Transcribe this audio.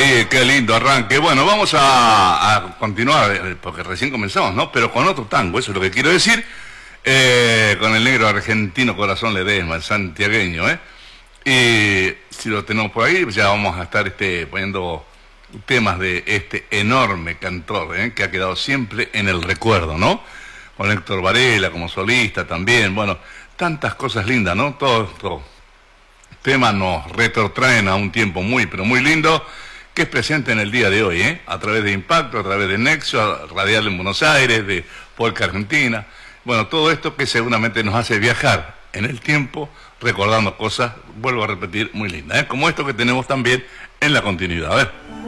ahí, qué lindo arranque. Bueno, vamos a continuar, porque recién comenzamos, ¿no? Pero con otro tango, eso es lo que quiero decir, con el negro argentino Corazón Ledesma, el santiagueño, ¿eh? Y si lo tenemos por ahí, ya vamos a estar poniendo temas de este enorme cantor, que ha quedado siempre en el recuerdo, ¿no? Con Héctor Varela como solista también, bueno, tantas cosas lindas, ¿no? Todos estos temas nos retrotraen a un tiempo muy, pero muy lindo, que es presente en el día de hoy, a través de Impacto, a través de Nexo, Radial en Buenos Aires, de Polka Argentina. Bueno, todo esto que seguramente nos hace viajar en el tiempo, recordando cosas, vuelvo a repetir, muy lindas, como esto que tenemos también en la continuidad. A ver.